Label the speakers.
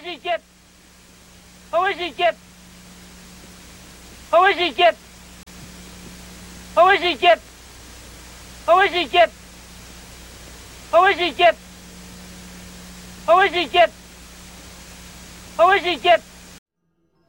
Speaker 1: is he, Kit? Who is he, Kit? Who is he, Kit? Who is he, Kit? Who is he, Kit? Who is he, Kit? Who is he, Kit? Who is he, Kit?